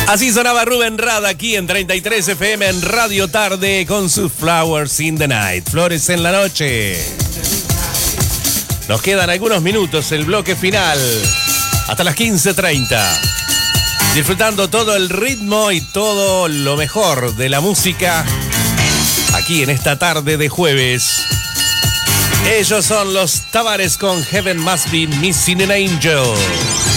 Así sonaba Rubén Rada aquí en 33 FM en Radio Tarde con sus Flowers in the Night, Flores en la Noche. Nos quedan algunos minutos, el bloque final, hasta las 15:30. Disfrutando todo el ritmo y todo lo mejor de la música aquí en esta tarde de jueves. Ellos son los Tavares con Heaven Must Be Missing an Angel.